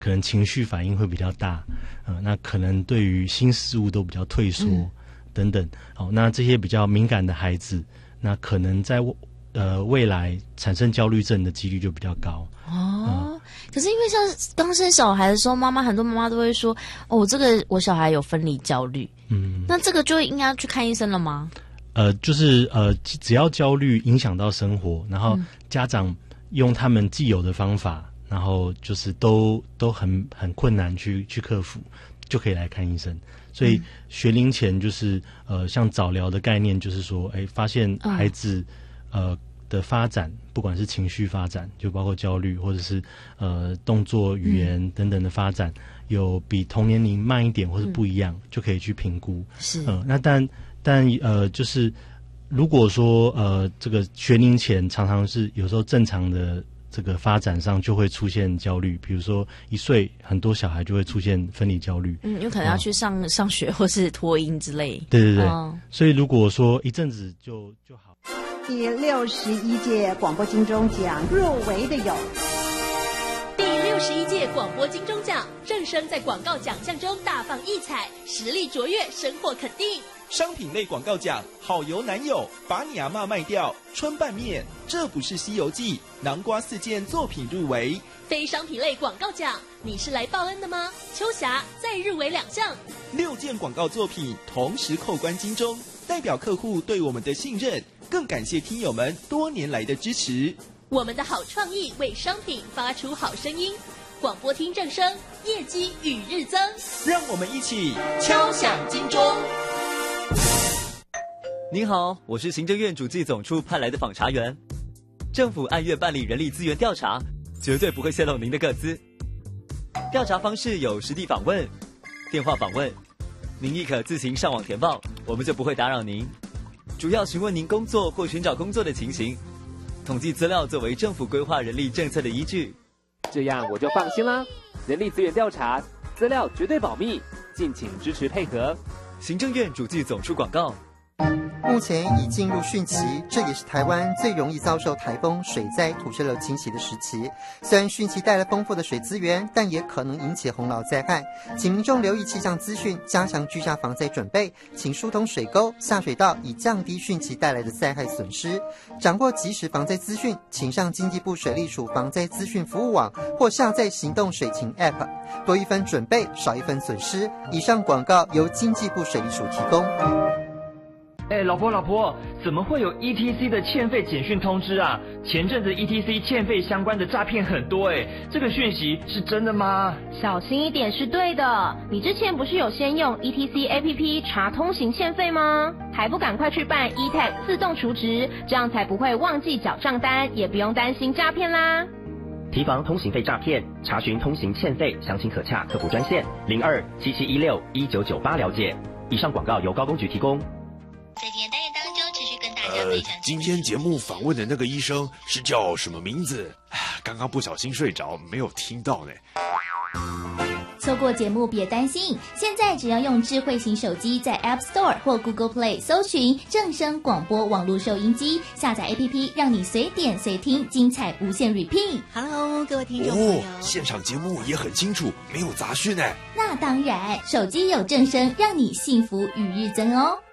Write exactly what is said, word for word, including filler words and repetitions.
可能情绪反应会比较大，呃，那可能对于新事物都比较退缩、嗯、等等。好，那这些比较敏感的孩子，那可能在呃未来产生焦虑症的几率就比较高。 哦、嗯，可是因为像刚生小孩的时候，妈妈很多妈妈都会说，哦，这个我小孩有分离焦虑，嗯，那这个就应该去看医生了吗？ 呃，就是呃，只要焦虑影响到生活，然后家长用他们既有的方法，然后就是都都很很困难去去克服，就可以来看医生。所以学龄前就是呃，像早疗的概念，就是说，哎，发现孩子、嗯、呃的发展，不管是情绪发展，就包括焦虑，或者是呃动作、语言等等的发展，嗯、有比同年龄慢一点或是不一样，嗯、就可以去评估。是，嗯、呃，那但但呃，就是如果说呃这个学龄前常常是有时候正常的。这个发展上就会出现焦虑，比如说一岁，很多小孩就会出现分离焦虑。 嗯，有可能要去上、哦、上学或是托婴之类。 对对对，哦、所以如果说一阵子就就好。 第六十一届广播金钟奖入围的有。 第六十一届广播金钟奖，正声在广告奖项中大放异彩，实力卓越，深获肯定。 商品类广告奖，好油男友，把你阿嬷卖掉，春拌面，这不是西游记，南瓜四件作品入围。 非商品类广告奖，你是来报恩的吗？秋霞再入围两项， 六件广告作品同时扣关金钟，代表客户对我们的信任，更感谢听友们多年来的支持。 我们的好创意为商品发出好声音，广播听正声，业绩与日增。 让我们一起敲响金钟。 您好，我是行政院主计总处派来的访查员。政府按月办理人力资源调查，绝对不会泄露您的个资。调查方式有实地访问、电话访问，您亦可自行上网填报，我们就不会打扰您。主要询问您工作或寻找工作的情形，统计资料作为政府规划人力政策的依据。 这样我就放心啦，人力资源调查资料绝对保密，敬请支持配合。 行政院主计总处广告。 目前已进入汛期，这也是台湾最容易遭受台风、水灾、土石流侵袭的时期。虽然汛期带来丰富的水资源，但也可能引起洪涝灾害，请民众留意气象资讯，加强居家防灾准备，请疏通水沟、下水道，以降低汛期带来的灾害损失。掌握即时防灾资讯，请上经济部水利署防灾资讯服务网或下载行动水情 App， 多一分准备，少一分损失。以上广告由经济部水利署提供。 哎，老婆老婆，怎么会有 E T C 的欠费简讯通知啊？前阵子 E T C 欠费相关的诈骗很多哎，这个讯息是真的吗？ 小心一点是对的。你之前不是有先用 E T C A P P 查通行欠费吗？还不赶快去办 E T A G 自动储值，这样才不会忘记缴账单，也不用担心诈骗啦。 提防通行费诈骗，查询通行欠费，详情可洽客服专线零二七七一六一九九八了解。以上广告由高工局提供。 在今天单元当中，持续跟大家分享。 呃，今天节目访问的那个医生是叫什么名字？刚刚不小心睡着，没有听到呢。 错过节目别担心，现在只要用智慧型手机在 App Store 或 Google Play 搜寻正声广播网络收音机，下载 A P P， 让你随点随听，精彩无限 repeat。Hello， 各位听众朋友， 哦，现场节目也很清楚，没有杂讯哎。 那当然，手机有正声，让你幸福与日增哦。